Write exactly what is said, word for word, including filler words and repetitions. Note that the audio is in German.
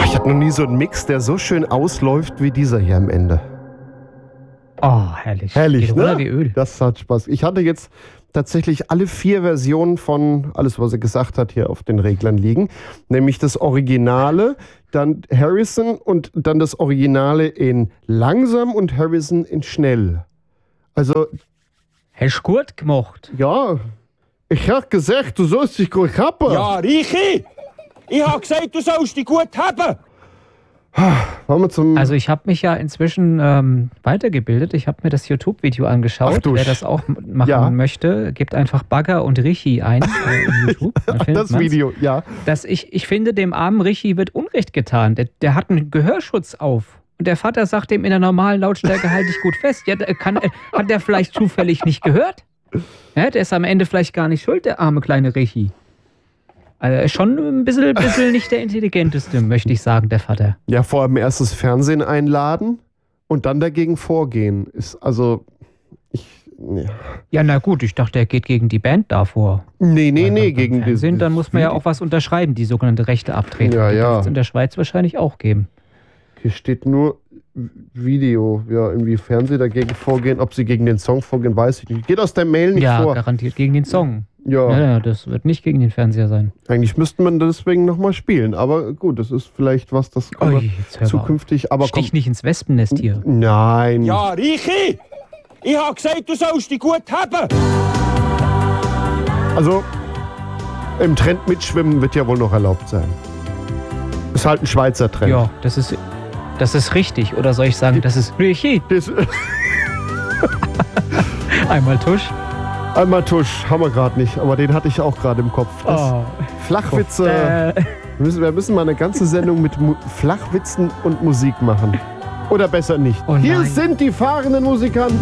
Ich hatte noch nie so einen Mix, der so schön ausläuft wie dieser hier am Ende. Oh, herrlich. Herrlich, Geht ne? runter wie Öl. Das hat Spaß. Ich hatte jetzt tatsächlich alle vier Versionen von alles, was er gesagt hat, hier auf den Reglern liegen. Nämlich das Originale, dann Harrison und dann das Originale in langsam und Harrison in schnell. Also, Hast du gut gemacht? ja, ich hab gesagt, du sollst dich gut haben. Ja, Reichi! Ich hab gesagt, du sollst dich gut haben! Wollen wir zum... Also ich habe mich ja inzwischen ähm, weitergebildet. Ich habe mir das YouTube-Video angeschaut. Ach du Wer Sch- das auch m- machen Ja. möchte, gibt einfach Bagger und Richi ein äh, in YouTube. Dann findet das man's. Video, ja. Dass ich, ich finde, dem armen Richi wird Unrecht getan. Der, der hat einen Gehörschutz auf. Und der Vater sagt ihm in der normalen Lautstärke, halte ich gut fest. Ja, der kann, äh, hat der vielleicht zufällig nicht gehört? Ja, der ist am Ende vielleicht gar nicht schuld, der arme kleine Richi. Also schon ein bisschen, bisschen nicht der intelligenteste, möchte ich sagen, der Vater. Ja, vor allem erst das Fernsehen einladen und dann dagegen vorgehen. Ist also... Ich, ja. Ja, na gut, ich dachte, er geht gegen die Band davor. Nee, nee, Weil nee, beim gegen Fernsehen, die... dann muss man ja auch was unterschreiben, die sogenannte Rechte abtreten. Ja, Die ja. dürfte es in der Schweiz wahrscheinlich auch geben. Hier steht nur Video. Ja, irgendwie Fernsehen dagegen vorgehen. Ob sie gegen den Song vorgehen, weiß ich nicht. Geht aus der Mail nicht Ja, vor. garantiert gegen den Song. Ja, Ja, ja, das wird nicht gegen den Fernseher sein. eigentlich müsste man deswegen nochmal spielen. Aber gut, das ist vielleicht was, das Ui, aber jetzt hör mal zukünftig... Aber auf. Stich nicht ins Wespennest hier. Nein. Ja, Reichi! Ich hab gesagt, du sollst dich gut haben! Also, im Trend mitschwimmen wird ja wohl noch erlaubt sein. Ist halt ein Schweizer Trend. Ja, das ist, das ist richtig. Oder soll ich sagen, das ist richtig. Das, Einmal Tusch. einmal Tusch, haben wir gerade nicht, aber den hatte ich auch gerade im Kopf. Das Oh. Flachwitze. Äh, Wir müssen, wir müssen mal eine ganze Sendung mit Mu Flachwitzen und Musik machen. Oder besser nicht. Oh Hier nein. sind die fahrenden Musikanten.